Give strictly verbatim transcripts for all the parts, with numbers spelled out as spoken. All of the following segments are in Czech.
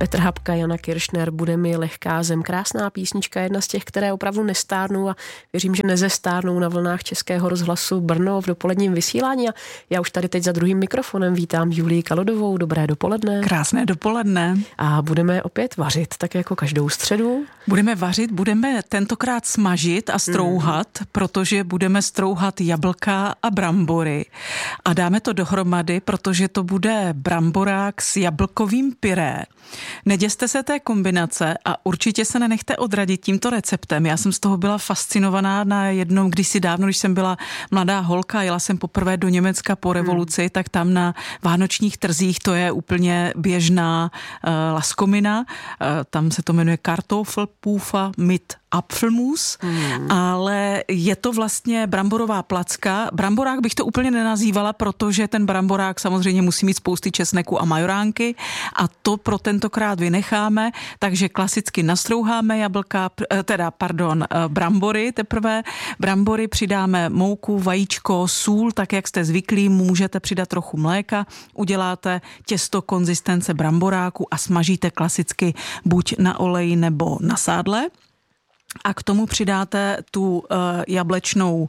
Petr Habka, Jana Kiršner, Bude mi lehká zem. Krásná písnička, jedna z těch, které opravdu nestárnou a věřím, že nezestárnou na vlnách Českého rozhlasu Brno v dopoledním vysílání. A já už tady teď za druhým mikrofonem vítám Julii Kalodovou. Dobré dopoledne. Krásné dopoledne. A budeme opět vařit, tak jako každou středu. Budeme vařit, budeme tentokrát smažit a strouhat, mm. protože budeme strouhat jablka a brambory. A dáme to dohromady, protože to bude bramborák s jablkovým pyré. Neděste se té kombinace a určitě se nenechte odradit tímto receptem. Já jsem z toho byla fascinovaná na jednom, kdysi dávno, když jsem byla mladá holka, jela jsem poprvé do Německa po revoluci, hmm. tak tam na vánočních trzích to je úplně běžná uh, laskomina. Uh, tam se to jmenuje Kartoffelpuffer mit Apfelmus, hmm. ale je to vlastně bramborová placka. Bramborák bych to úplně nenazývala, protože ten bramborák samozřejmě musí mít spousty česneku a majoránky a to pro tentokrát vynecháme, takže klasicky nastrouháme jablka, teda pardon, brambory teprve. Brambory přidáme mouku, vajíčko, sůl, tak jak jste zvyklí, můžete přidat trochu mléka, uděláte těsto konzistence bramboráku a smažíte klasicky buď na oleji nebo na sádle. A k tomu přidáte tu uh, jablečnou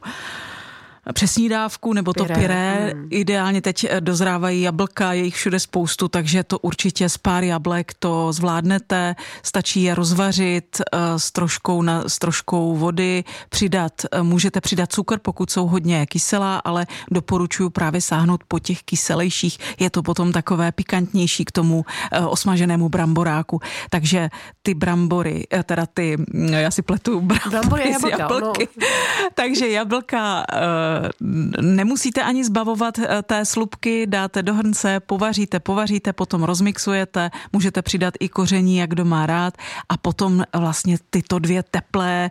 přesnídávku nebo to pyré. pyré. Hmm. Ideálně teď dozrávají jablka, je jich všude spoustu, takže to určitě z pár jablek to zvládnete. Stačí je rozvařit uh, s troškou, na, s troškou vody, přidat, uh, můžete přidat cukr, pokud jsou hodně kyselá, ale doporučuji právě sáhnout po těch kyselejších. Je to potom takové pikantnější k tomu uh, osmaženému bramboráku. Takže ty brambory, uh, teda ty, já si pletu brambory, brambory z jablky. No. Takže jablka uh, nemusíte ani zbavovat té slupky, dáte do hrnce, povaříte, povaříte, potom rozmixujete, můžete přidat i koření, jak kdo má rád a potom vlastně tyto dvě teplé,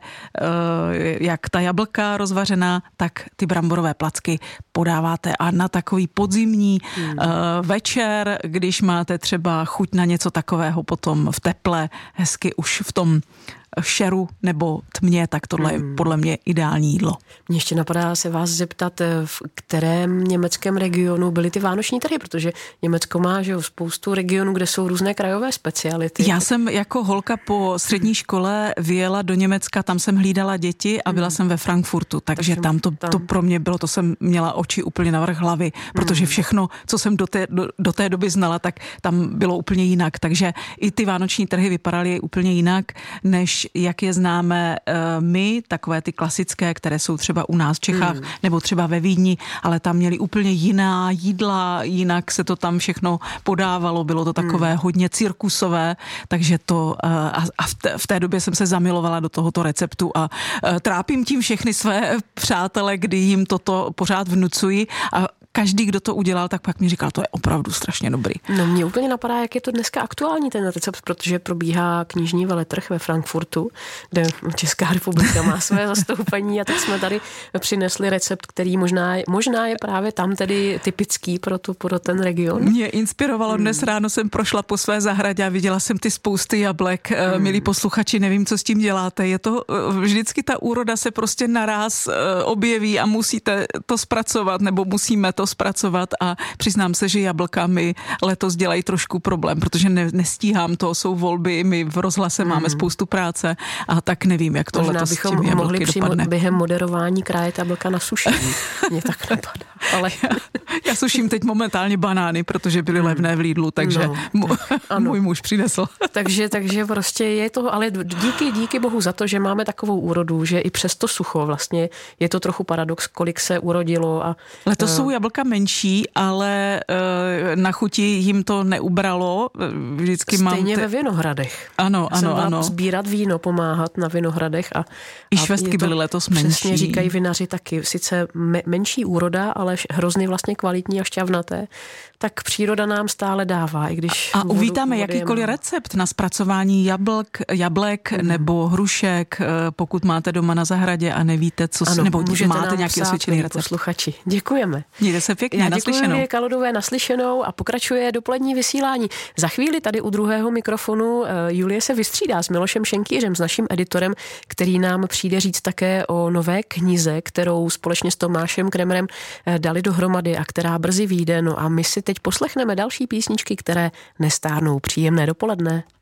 jak ta jablka rozvařená, tak ty bramborové placky podáváte a na takový podzimní hmm. večer, když máte třeba chuť na něco takového potom v teple, hezky už v tom šeru nebo tmě, tak tohle je podle mě ideální jídlo. Mně ještě napadá se vás zeptat, v kterém německém regionu byly ty vánoční trhy, protože Německo má, že jo, spoustu regionů, kde jsou různé krajové speciality. Já jsem jako holka po střední škole vyjela do Německa, tam jsem hlídala děti a byla mm. jsem ve Frankfurtu, takže, takže tam, to, tam to pro mě bylo, to jsem měla oči úplně navrch hlavy, protože mm. všechno, co jsem do té, do, do té doby znala, tak tam bylo úplně jinak, takže i ty vánoční trhy vypadaly úplně jinak, než jak je známe uh, my, takové ty klasické, které jsou třeba u nás v Čechách, mm. nebo třeba ve Vídni, ale tam měli úplně jiná jídla, jinak se to tam všechno podávalo, bylo to takové mm. hodně cirkusové, takže to uh, a, a v, té, v té době jsem se zamilovala do tohoto receptu a uh, trápím tím všechny své přátele, kdy jim toto pořád vnucuji a každý, kdo to udělal, tak pak mi říkal, to je opravdu strašně dobrý. No mě úplně napadá, jak je to dneska aktuální ten recept, protože probíhá knižní veletrh ve Frankfurtu, kde Česká republika má své zastoupení a tak jsme tady přinesli recept, který možná, možná je právě tam tedy typický pro, tu, pro ten region. Mě inspirovalo, dnes hmm. ráno jsem prošla po své zahradě a viděla jsem ty spousty jablek. Hmm. Milí posluchači, nevím, co s tím děláte. Je to vždycky ta úroda se prostě naraz objeví a musíte to zpracovat, nebo musíme to zpracovat a přiznám se, že jablka mi letos dělají trošku problém, protože ne, nestíhám to, jsou volby, my v rozhlase hmm. máme spoustu práce a tak nevím, jak to možná letos s těmi jablky mohli dopadne. Během moderování krájet jablka na sušení. Mně tak napadá. Ale... Já, já suším teď momentálně banány, protože byly hmm. levné v Lidlu, takže no, tak, můj muž přinesl. takže, takže prostě je to, ale díky, díky bohu za to, že máme takovou úrodu, že i přes to sucho vlastně je to trochu paradox, kolik se urodilo. A, letos uh, jsou jablka menší, ale uh, na chuti jim to neubralo. Vždycky stejně mám ve Vinohradech. Ano, Já ano, ano. Sbírat víno, pomáhat na Vinohradech. A, I švestky byly letos menší. Přesně říkají vinaři taky. Sice me, menší úroda, ale hrozně vlastně kvalitní a šťavnaté. Tak příroda nám stále dává, i když... A uvítáme jakýkoliv recept na zpracování jablk, jablek mm. nebo hrušek, pokud máte doma na zahradě a nevíte, co... Ano, nebo máte nějaký osvědčený recept. Posluchači. Děkujeme. Mějte se pěkně, Já naslyšenou. děkuji Julie Kalodové, naslyšenou a pokračuje dopolední vysílání. Za chvíli tady u druhého mikrofonu Julie se vystřídá s Milošem Šenkýřem, s naším editorem, který nám přijde říct také o nové knize, kterou společně s Tomášem Kremerem dali dohromady a která brzy vyjde. No a my si teď poslechneme další písničky, které nestárnou. Příjemné dopoledne.